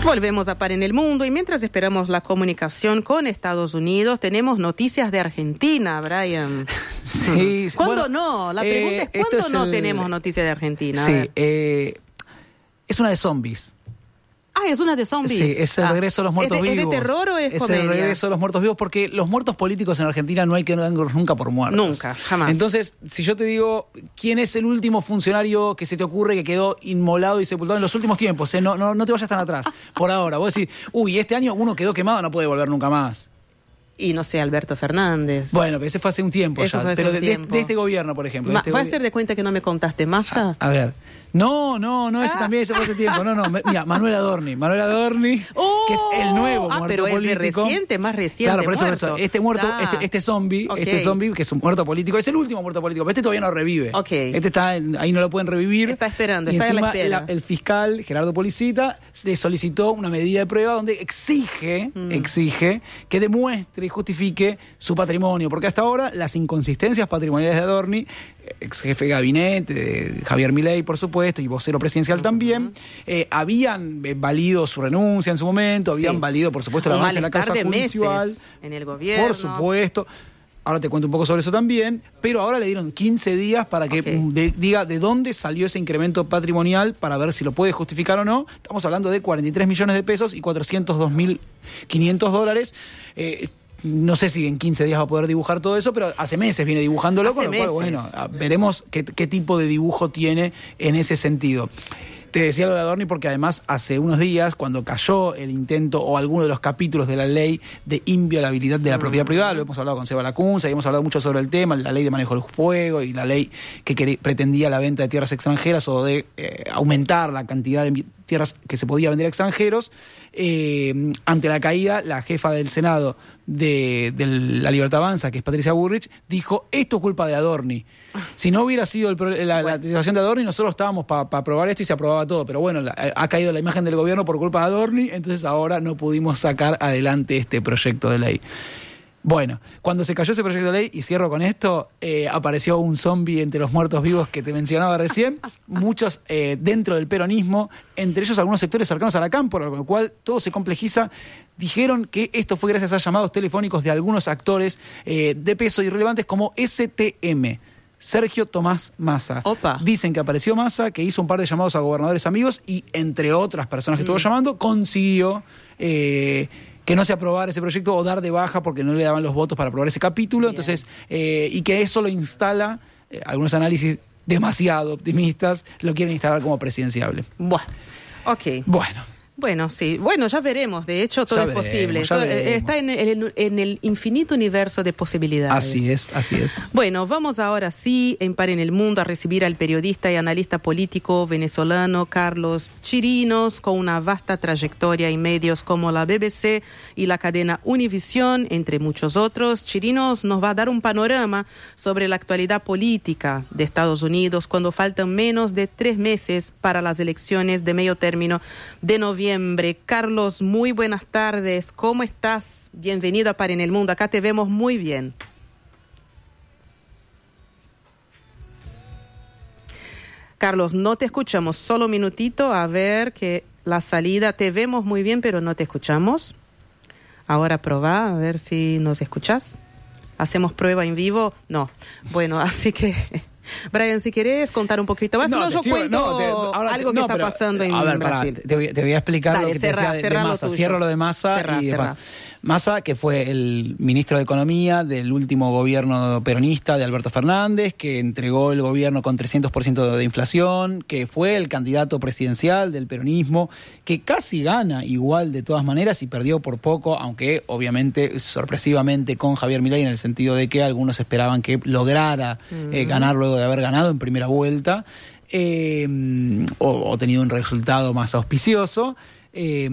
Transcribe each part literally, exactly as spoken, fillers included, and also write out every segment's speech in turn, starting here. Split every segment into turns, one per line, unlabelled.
Volvemos a Par en el Mundo y mientras esperamos la comunicación con Estados Unidos, tenemos noticias de Argentina, Brian.
Sí.
¿Cuándo
bueno,
no? La pregunta
eh,
es, ¿cuándo
es
no
el...
tenemos noticias de Argentina?
Sí, eh, es una de zombies.
Ah, es una de zombies.
Sí, es el
ah.
regreso de los muertos
¿Es de,
vivos.
¿Es de terror o es,
es
comedia?
Es el regreso de los muertos vivos porque los muertos políticos en Argentina no hay que darlos nunca por muertos.
Nunca, jamás.
Entonces, si yo te digo, ¿quién es el último funcionario que se te ocurre que quedó inmolado y sepultado en los últimos tiempos? Eh? No, no, no te vayas tan atrás, por ahora. Vos decís, uy, este año uno quedó quemado, no puede volver nunca más.
Y no sé, Alberto Fernández.
Bueno, pero ese fue hace un tiempo
Eso
ya.
fue hace
pero
un
de,
tiempo.
De, de este gobierno, por ejemplo.
Ma,
este
¿Vas
gobi-
a hacer de cuenta que no me contaste Massa?
A, a ver. No, no, no, ese
Ah.
también, ese fue hace tiempo. No, no, me- mira, Manuel Adorni. Manuel Adorni,
Oh,
que es el nuevo
ah,
muerto
pero es de
político.
reciente, más reciente
Claro, por eso, por
muerto.
eso. Este muerto,
Ah.
este, este zombie,
Ok.
este zombie, que es un muerto político, es el último muerto político, pero este todavía no revive.
Ok.
Este está en- ahí no lo pueden revivir.
Está esperando,
y
está a la
encima
espera.
la- el fiscal, Gerardo Policita, le solicitó una medida de prueba donde exige,
Mm.
exige que demuestre y justifique su patrimonio, porque hasta ahora las inconsistencias patrimoniales de Adorni, ex jefe de gabinete, de Javier Milei, por supuesto, y vocero presidencial uh-huh. también, eh, habían eh, valido su renuncia en su momento, habían
sí.
valido, por supuesto, el
Un
avance en la causa
de
judicial.
Meses en el gobierno.
Por supuesto. Ahora te cuento un poco sobre eso también, pero ahora le dieron quince días para que
okay.
de, diga de dónde salió ese incremento patrimonial para ver si lo puede justificar o no. Estamos hablando de cuarenta y tres millones de pesos y cuatrocientos dos mil quinientos dólares. Eh, No sé si en quince días va a poder dibujar todo eso, pero hace meses viene dibujándolo,
hace
con lo
meses.
cual, bueno, veremos qué, qué tipo de dibujo tiene en ese sentido. Te decía lo de Adorni porque además hace unos días, cuando cayó el intento o alguno de los capítulos de la ley de inviolabilidad de la propiedad privada, lo hemos hablado con Seba Lacunza y hemos hablado mucho sobre el tema, la ley de manejo del fuego y la ley que quería, pretendía la venta de tierras extranjeras o de eh, aumentar la cantidad de tierras que se podía vender a extranjeros. Eh, ante la caída, la jefa del Senado de, de la Libertad Avanza, que es Patricia Bullrich, dijo, esto es culpa de Adorni. Si no hubiera sido el, la, la situación de Adorni, nosotros estábamos para pa aprobar esto y se aprobaba todo. Pero bueno, la, ha caído la imagen del gobierno por culpa de Adorni, entonces ahora no pudimos sacar adelante este proyecto de ley. Bueno, cuando se cayó ese proyecto de ley, y cierro con esto, eh, apareció un zombie entre los muertos vivos que te mencionaba recién, muchos eh, dentro del peronismo, entre ellos algunos sectores cercanos a la Cámpora, con lo cual todo se complejiza. Dijeron que esto fue gracias a llamados telefónicos de algunos actores eh, de peso y relevantes como S T M. Sergio Tomás Massa.
Opa.
Dicen que apareció Massa, que hizo un par de llamados a gobernadores amigos y, entre otras personas que
mm.
estuvo llamando, consiguió eh, que no se aprobara ese proyecto o dar de baja porque no le daban los votos para aprobar ese capítulo. Bien. Entonces, eh, y que eso lo instala, eh, algunos análisis demasiado optimistas, lo quieren instalar como presidenciable.
Bueno, ok.
Bueno.
Bueno, sí. Bueno, ya veremos. De hecho, todo
ya
es
veremos,
posible.
ya veremos.
Está en el, en el infinito universo de posibilidades.
Así es, así es.
Bueno, vamos ahora sí, en Par en el Mundo, a recibir al periodista y analista político venezolano Carlos Chirinos, con una vasta trayectoria en medios como la B B C y la cadena Univisión, entre muchos otros. Chirinos nos va a dar un panorama sobre la actualidad política de Estados Unidos cuando faltan menos de tres meses para las elecciones de medio término de noviembre. Carlos, muy buenas tardes. ¿Cómo estás? Bienvenido a Par en el Mundo. Acá te vemos muy bien. Carlos, no te escuchamos. Solo un minutito, a ver que la salida. Te vemos muy bien, pero no te escuchamos. Ahora probá, a ver si nos escuchas. ¿Hacemos prueba en vivo? No. Bueno, así que... Brian, si querés contar un poquito más, no, no yo sigo, cuento no, te, ahora algo te, no, que está pero, pasando en
a ver,
Brasil.
Pará, te, voy, te voy a explicar
Dale,
lo que
cerra,
te decía de, de Massa. Cierro lo de Massa
cerra,
y
cerra.
demás. Massa, que fue el ministro de Economía del último gobierno peronista de Alberto Fernández, que entregó el gobierno con trescientos por ciento de inflación, que fue el candidato presidencial del peronismo, que casi gana igual de todas maneras y perdió por poco, aunque obviamente sorpresivamente con Javier Milei, en el sentido de que algunos esperaban que lograra uh-huh. eh, ganar luego de haber ganado en primera vuelta, eh, o, o tenido un resultado más auspicioso. Eh,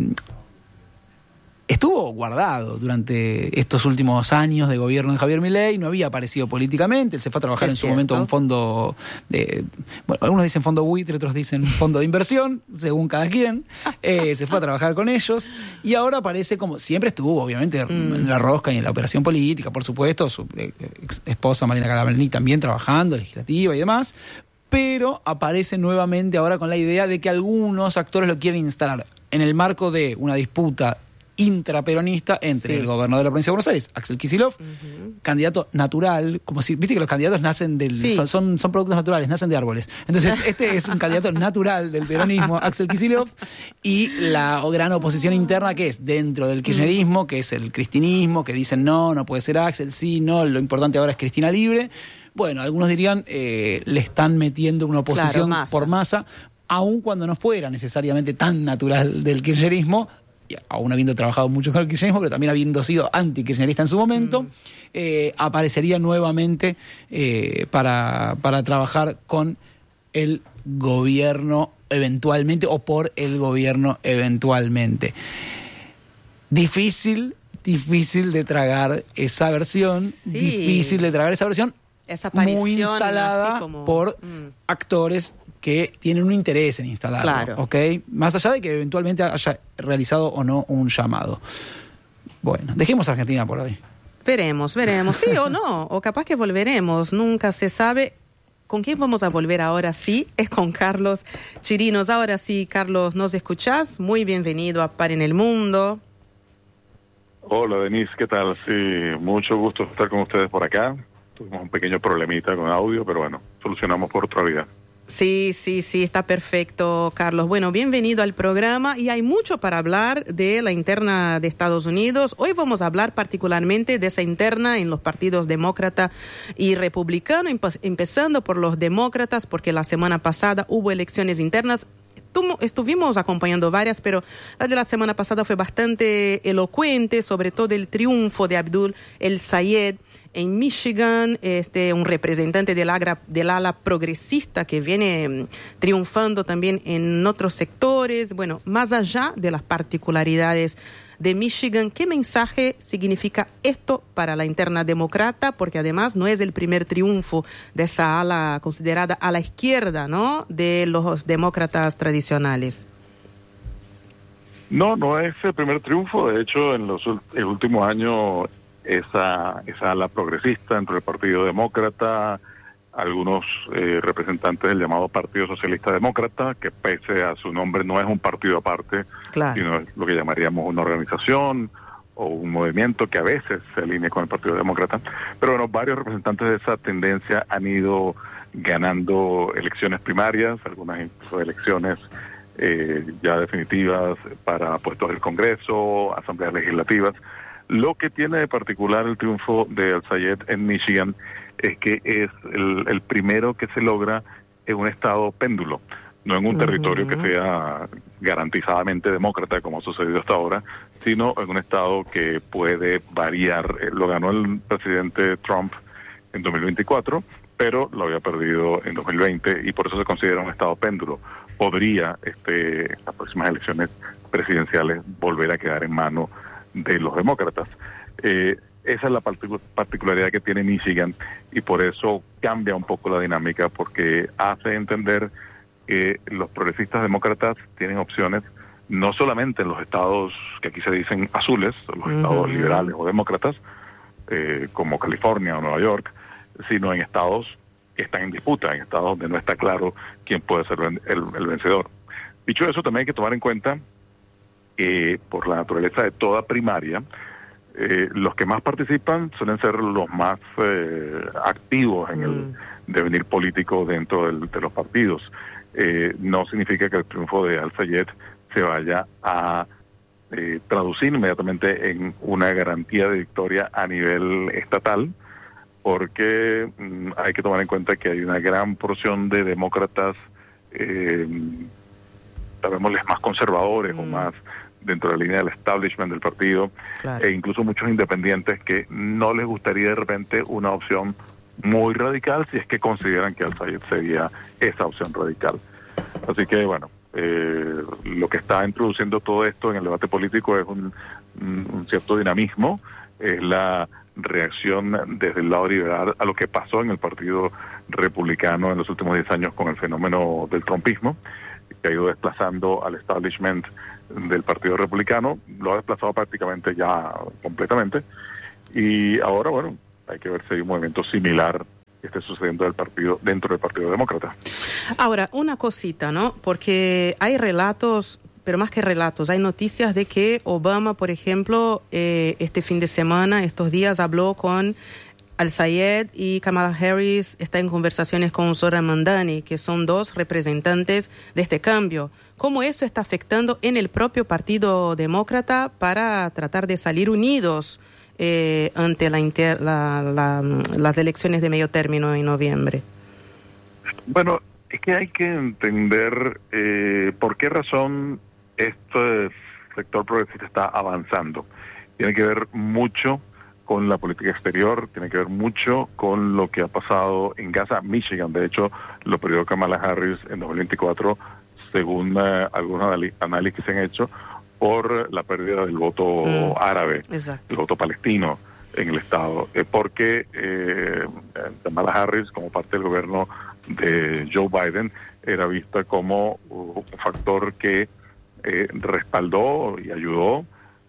Estuvo guardado durante estos últimos años de gobierno de Javier Milei, no había aparecido políticamente, él se fue a trabajar es en su cierto. momento a un fondo, de, bueno, algunos dicen fondo buitre, otros dicen fondo de inversión, según cada quien, eh, se fue a trabajar con ellos y ahora aparece como, siempre estuvo obviamente mm. en la rosca y en la operación política, por supuesto, su eh, ex esposa Marina Calabrani también trabajando, legislativa y demás, pero aparece nuevamente ahora con la idea de que algunos actores lo quieren instalar en el marco de una disputa intraperonista entre sí. el gobernador de la provincia de Buenos Aires, Axel Kicillof, uh-huh. candidato natural, como si, viste que los candidatos nacen del, sí. son, son, son productos naturales, nacen de árboles. Entonces, este es un candidato natural del peronismo, Axel Kicillof, y la gran oposición interna que es dentro del kirchnerismo, que es el cristinismo, que dicen no, no puede ser Axel, sí, no, lo importante ahora es Cristina Libre. Bueno, algunos dirían, eh, le están metiendo una oposición claro, Massa. por Massa, aun cuando no fuera necesariamente tan natural del kirchnerismo, aún habiendo trabajado mucho con el kirchnerismo, pero también habiendo sido anti-kirchnerista en su momento, mm. eh, aparecería nuevamente eh, para, para trabajar con el gobierno eventualmente o por el gobierno eventualmente. Difícil, difícil de tragar esa versión, sí. difícil de tragar esa versión, esa muy instalada como... por mm. actores que tienen un interés en instalarlo, claro. ¿ok? Más allá de que eventualmente haya realizado o no un llamado. Bueno, dejemos a Argentina por hoy.
Veremos, veremos, sí o no, o capaz que volveremos, nunca se sabe. ¿Con quién vamos a volver ahora? Sí, es con Carlos Chirinos. Ahora sí, Carlos, ¿nos escuchás? Muy bienvenido a Par en el Mundo.
Hola, Denise, ¿qué tal? Sí, mucho gusto estar con ustedes por acá. Tuvimos un pequeño problemita con audio, pero bueno, solucionamos por otra vía.
Sí, sí, sí, está perfecto, Carlos. Bueno, bienvenido al programa y hay mucho para hablar de la interna de Estados Unidos. Hoy vamos a hablar particularmente de esa interna en los partidos demócrata y republicano, empe- empezando por los demócratas, porque la semana pasada hubo elecciones internas. Estuvimos acompañando varias, pero la de la semana pasada fue bastante elocuente, sobre todo el triunfo de Abdul El-Sayed en Michigan, este, un representante del, agra, del ala progresista que viene triunfando también en otros sectores. Bueno, más allá de las particularidades de Michigan, ¿qué mensaje significa esto para la interna demócrata? Porque además no es el primer triunfo de esa ala considerada a la izquierda, ¿no?, de los demócratas tradicionales.
No, no es el primer triunfo. De hecho, en los el último año esa esa ala progresista entre el Partido Demócrata, algunos eh, representantes del llamado Partido Socialista Demócrata, que pese a su nombre no es un partido aparte, claro. sino es lo que llamaríamos una organización o un movimiento que a veces se alinea con el Partido Demócrata. Pero bueno, varios representantes de esa tendencia han ido ganando elecciones primarias, algunas incluso elecciones eh, ya definitivas para puestos del Congreso, asambleas legislativas. Lo que tiene de particular el triunfo de El-Sayed en Michigan es que es el, el primero que se logra en un estado péndulo, no en un uh-huh. territorio que sea garantizadamente demócrata como ha sucedido hasta ahora, sino en un estado que puede variar. Lo ganó el presidente Trump en dos mil veinticuatro, pero lo había perdido en dos mil veinte y por eso se considera un estado péndulo. Podría este, las próximas elecciones presidenciales volver a quedar en manos de los demócratas. Eh, esa es la particularidad que tiene Michigan y por eso cambia un poco la dinámica, porque hace entender que los progresistas demócratas tienen opciones no solamente en los estados que aquí se dicen azules, los uh-huh. estados liberales o demócratas, eh, como California o Nueva York, sino en estados que están en disputa, en estados donde no está claro quién puede ser el, el, el vencedor. Dicho eso, también hay que tomar en cuenta que por la naturaleza de toda primaria, eh, los que más participan suelen ser los más eh, activos en mm. el devenir político dentro del, de los partidos. Eh, no significa que el triunfo de El-Sayed se vaya a eh, traducir inmediatamente en una garantía de victoria a nivel estatal, porque mm, hay que tomar en cuenta que hay una gran porción de demócratas, eh, llamémosles más conservadores mm. o más dentro de la línea del establishment del partido, claro. e incluso muchos independientes que no les gustaría de repente una opción muy radical si es que consideran que El-Sayed sería esa opción radical. Así que bueno, eh, lo que está introduciendo todo esto en el debate político es un, un cierto dinamismo, es la reacción desde el lado liberal a lo que pasó en el Partido Republicano en los últimos diez años con el fenómeno del trumpismo, que ha ido desplazando al establishment del Partido Republicano, lo ha desplazado prácticamente ya completamente, y ahora, bueno, hay que ver si hay un movimiento similar que esté sucediendo del partido, dentro del Partido Demócrata.
Ahora, una cosita, ¿no? Porque hay relatos, pero más que relatos, hay noticias de que Obama, por ejemplo, eh, este fin de semana, estos días, habló con Al-Sayed y Kamala Harris está en conversaciones con Zohran Mamdani, que son dos representantes de este cambio. ¿Cómo eso está afectando en el propio Partido Demócrata para tratar de salir unidos eh, ante la inter, la, la, las elecciones de medio término en noviembre?
Bueno, es que hay que entender eh, por qué razón este sector progresista está avanzando. Tiene que ver mucho con la política exterior, tiene que ver mucho con lo que ha pasado en Gaza, Michigan. De hecho, lo perdió Kamala Harris en dos mil veinticuatro, según uh, algunos análisis que se han hecho, por la pérdida del voto mm, árabe, exacto. El voto palestino en el Estado. Eh, porque eh, Kamala Harris, como parte del gobierno de Joe Biden, era vista como uh, un factor que eh, respaldó y ayudó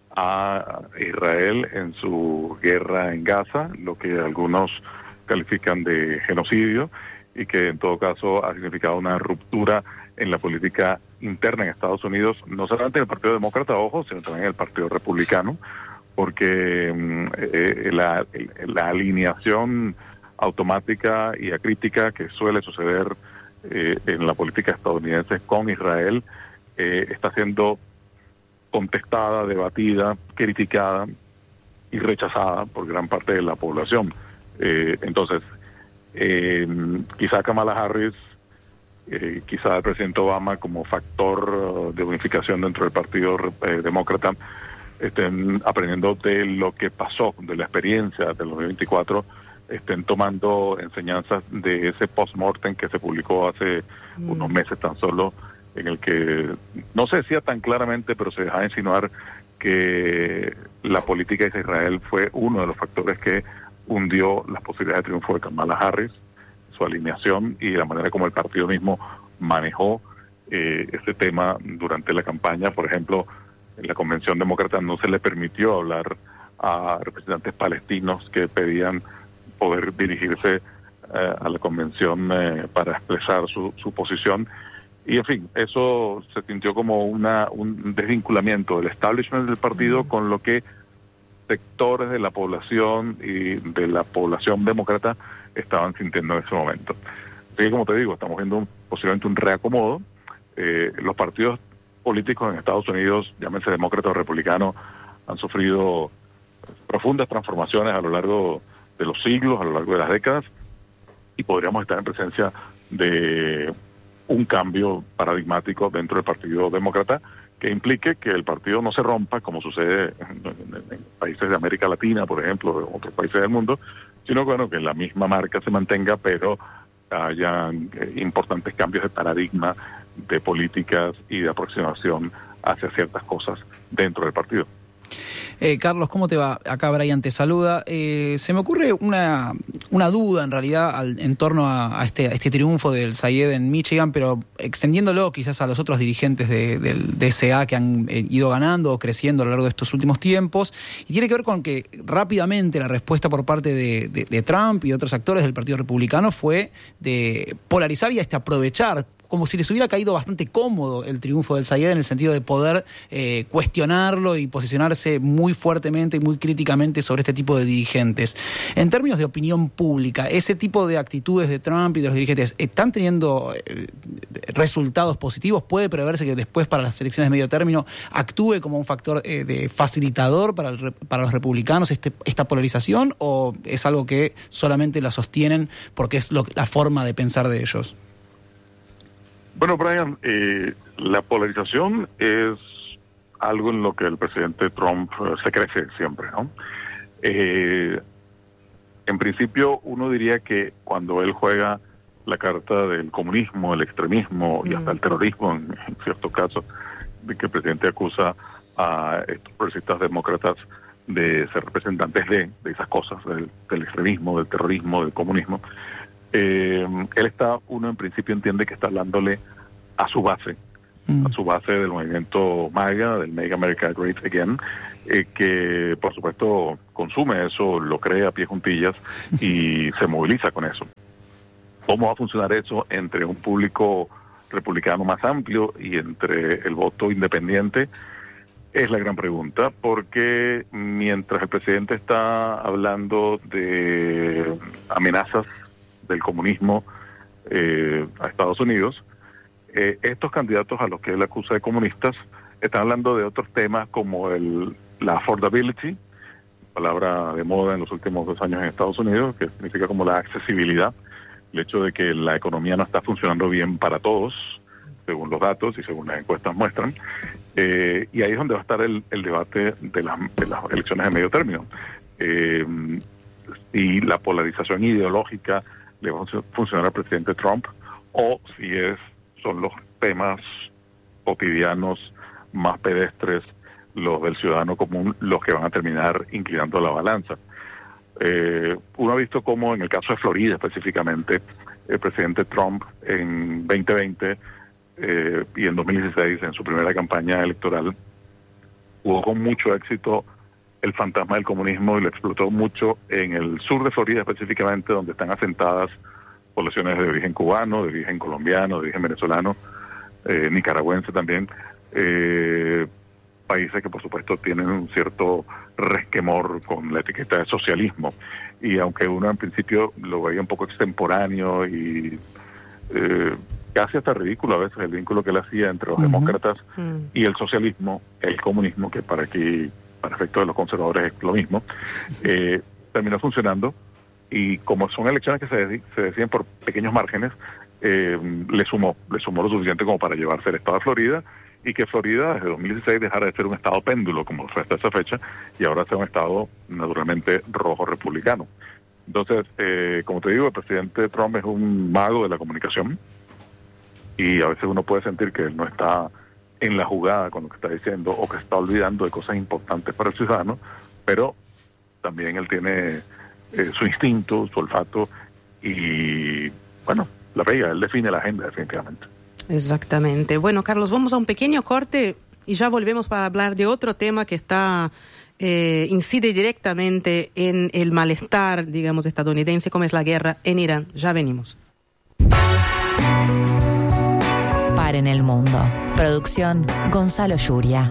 a Israel en su guerra en Gaza, lo que algunos califican de genocidio, y que en todo caso ha significado una ruptura en la política interna en Estados Unidos, no solamente en el Partido Demócrata, ojo, sino también en el Partido Republicano, porque eh, la, la alineación automática y acrítica que suele suceder eh, en la política estadounidense con Israel eh, está siendo contestada, debatida, criticada y rechazada por gran parte de la población. Eh, entonces, eh, quizá Kamala Harris, eh, quizá el presidente Obama como factor de unificación dentro del Partido eh, Demócrata estén aprendiendo de lo que pasó, de la experiencia del dos mil veinticuatro, estén tomando enseñanzas de ese post-mortem que se publicó hace mm. unos meses tan solo, en el que no se decía tan claramente, pero se dejaba insinuar que la política de Israel fue uno de los factores que hundió las posibilidades de triunfo de Kamala Harris, su alineación y la manera como el partido mismo manejó eh, este tema durante la campaña. Por ejemplo, en la Convención Demócrata no se le permitió hablar a representantes palestinos que pedían poder dirigirse eh, a la convención eh, para expresar su, su posición. Y en fin, eso se sintió como una un desvinculamiento del establishment del partido con lo que sectores de la población y de la población demócrata estaban sintiendo en ese momento. Así que, como te digo, estamos viendo un, posiblemente un reacomodo. Eh, los partidos políticos en Estados Unidos, llámense demócrata o republicano, han sufrido profundas transformaciones a lo largo de los siglos, a lo largo de las décadas, y podríamos estar en presencia de un cambio paradigmático dentro del Partido Demócrata que implique que el partido no se rompa, como sucede en, en, en países de América Latina, por ejemplo, o otros países del mundo, sino que, bueno, que la misma marca se mantenga, pero haya eh, importantes cambios de paradigma, de políticas y de aproximación hacia ciertas cosas dentro del partido.
Eh, Carlos, ¿cómo te va? Acá Brian te saluda. Eh, se me ocurre una, una duda en realidad al, en torno a, a, este, a este triunfo del Sayed en Michigan, pero extendiéndolo quizás a los otros dirigentes de, del D S A que han eh, ido ganando o creciendo a lo largo de estos últimos tiempos. Y tiene que ver con que rápidamente la respuesta por parte de, de, de Trump y otros actores del Partido Republicano fue de polarizar y hasta aprovechar, como si les hubiera caído bastante cómodo el triunfo del Sayed en el sentido de poder eh, cuestionarlo y posicionarse muy fuertemente y muy críticamente sobre este tipo de dirigentes. En términos de opinión pública, ese tipo de actitudes de Trump y de los dirigentes están teniendo eh, resultados positivos. ¿Puede preverse que después para las elecciones de medio término actúe como un factor eh, de facilitador para, el, para los republicanos este, esta polarización, o es algo que solamente la sostienen porque es lo, la forma de pensar de ellos?
Bueno, Brian, eh, la polarización es algo en lo que el presidente Trump eh, se crece siempre, ¿no? Eh, en principio, uno diría que cuando él juega la carta del comunismo, el extremismo y hasta el terrorismo, en, en ciertos casos, de que el presidente acusa a estos progresistas demócratas de ser representantes de, de esas cosas, del, del extremismo, del terrorismo, del comunismo, Eh, él está, uno en principio entiende que está hablándole a su base, mm. a su base del movimiento MAGA, del Make America Great Again, eh, que por supuesto consume eso, lo cree a pie juntillas y se moviliza con eso. ¿Cómo va a funcionar eso entre un público republicano más amplio y entre el voto independiente? Es la gran pregunta, porque mientras el presidente está hablando de amenazas del comunismo eh, a Estados Unidos, eh, estos candidatos a los que él acusa de comunistas están hablando de otros temas como el la affordability, palabra de moda en los últimos dos años en Estados Unidos, que significa como la accesibilidad, el hecho de que la economía no está funcionando bien para todos, según los datos y según las encuestas muestran, eh, y ahí es donde va a estar el, el debate de las, de las elecciones de medio término. Eh, si la polarización ideológica le va a funcionar al presidente Trump, o si es son los temas cotidianos más pedestres, los del ciudadano común, los que van a terminar inclinando la balanza. Eh, uno ha visto cómo en el caso de Florida específicamente, el presidente Trump en veinte veinte eh, y en dos mil dieciséis, en su primera campaña electoral, jugó con mucho éxito el fantasma del comunismo y lo explotó mucho en el sur de Florida específicamente, donde están asentadas poblaciones de origen cubano, de origen colombiano, de origen venezolano, eh, nicaragüense también, eh, países que por supuesto tienen un cierto resquemor con la etiqueta de socialismo, y aunque uno en principio lo veía un poco extemporáneo y eh, casi hasta ridículo a veces el vínculo que él hacía entre los uh-huh. demócratas uh-huh. y el socialismo, el comunismo, que para aquí, para efectos de los conservadores es lo mismo, eh, terminó funcionando, y como son elecciones que se, se deciden por pequeños márgenes, eh, le sumó, le sumó lo suficiente como para llevarse el estado de Florida, y que Florida desde dos mil dieciséis dejara de ser un estado péndulo, como fue hasta esa fecha, y ahora sea un estado naturalmente rojo republicano. Entonces, eh, como te digo, el presidente Trump es un mago de la comunicación, y a veces uno puede sentir que él no está en la jugada con lo que está diciendo, o que está olvidando de cosas importantes para el ciudadano, pero también él tiene eh, su instinto, su olfato, y bueno, la pega, él define la agenda definitivamente.
Exactamente. Bueno, Carlos, vamos a un pequeño corte y ya volvemos para hablar de otro tema que está eh, incide directamente en el malestar, digamos, estadounidense, como es la guerra en Irán. Ya venimos.
Par en el mundo. Producción Gonzalo Yuria.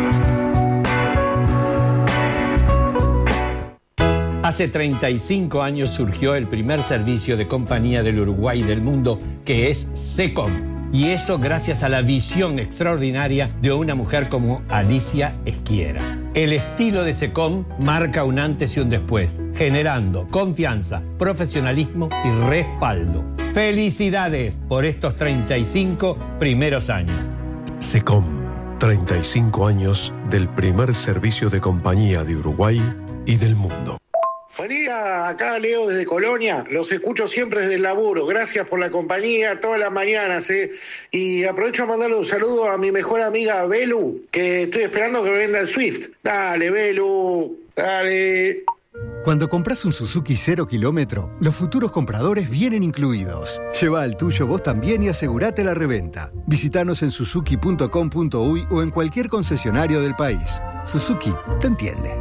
Hace treinta y cinco años surgió el primer servicio de compañía del Uruguay y del mundo, que es SECOM. Y eso gracias a la visión extraordinaria de una mujer como Alicia Esquiera. El estilo de SECOM marca un antes y un después, generando confianza, profesionalismo y respaldo. ¡Felicidades por estos treinta y cinco primeros años!
SECOM, treinta y cinco años del primer servicio de compañía de Uruguay y del mundo.
Buen día, acá Leo desde Colonia, los escucho siempre desde el laburo, gracias por la compañía todas las mañanas, ¿eh? Y aprovecho a mandarle un saludo a mi mejor amiga Belu, que estoy esperando que me venda el Swift. Dale, Belu, dale.
Cuando compras un Suzuki cero kilómetro, los futuros compradores vienen incluidos. Lleva el tuyo vos también y asegurate la reventa. Visítanos en suzuki punto com punto uy o en cualquier concesionario del país. Suzuki te entiende.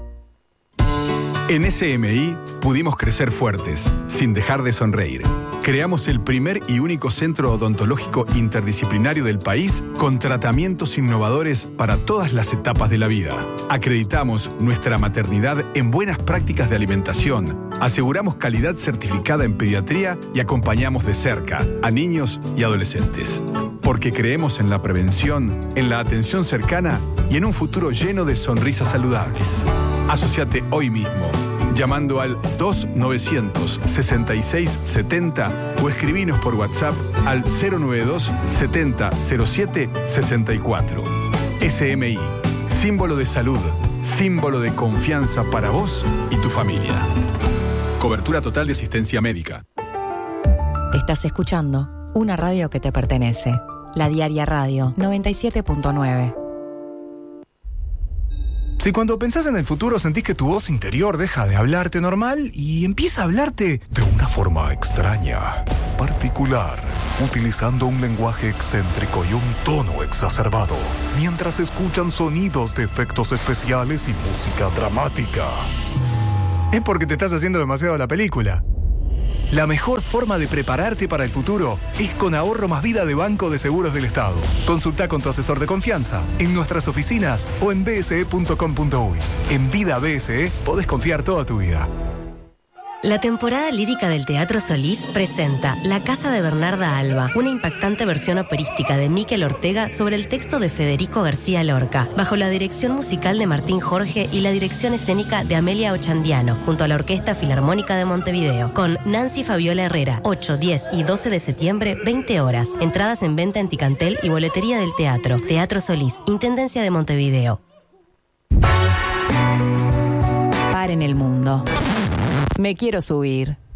En S M I pudimos crecer fuertes, sin dejar de sonreír. Creamos el primer y único centro odontológico interdisciplinario del país con tratamientos innovadores para todas las etapas de la vida. Acreditamos nuestra maternidad en buenas prácticas de alimentación, aseguramos calidad certificada en pediatría y acompañamos de cerca a niños y adolescentes. Porque creemos en la prevención, en la atención cercana y en un futuro lleno de sonrisas saludables. Asociate hoy mismo, llamando al dos novecientos sesenta y seis setenta o escribinos por WhatsApp al cero nueve dos setenta cero siete sesenta y cuatro. S M I, símbolo de salud, símbolo de confianza para vos y tu familia. Cobertura total de asistencia médica.
Estás escuchando una radio que te pertenece. La Diaria Radio noventa y siete punto nueve.
Si cuando pensás en el futuro sentís que tu voz interior deja de hablarte normal y empieza a hablarte de una forma extraña, particular, utilizando un lenguaje excéntrico y un tono exacerbado, mientras escuchan sonidos de efectos especiales y música dramática, es porque te estás haciendo demasiado la película. La mejor forma de prepararte para el futuro es con Ahorro Más Vida de Banco de Seguros del Estado. Consulta con tu asesor de confianza, en nuestras oficinas o en b s e punto com punto u y. En Vida B S E podés confiar toda tu vida.
La temporada lírica del Teatro Solís presenta La Casa de Bernarda Alba, una impactante versión operística de Miquel Ortega sobre el texto de Federico García Lorca, bajo la dirección musical de Martín Jorge y la dirección escénica de Amelia Ochandiano, junto a la Orquesta Filarmónica de Montevideo, con Nancy Fabiola Herrera, ocho, diez y doce de septiembre, veinte horas. Entradas en venta en Ticantel y boletería del teatro. Teatro Solís, Intendencia de Montevideo.
Paren el mundo. Me quiero subir.